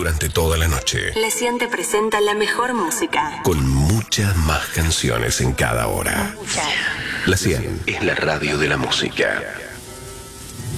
durante toda la noche. La 100 te presenta la mejor música. Con muchas más canciones en cada hora. La 100 es la radio de la música.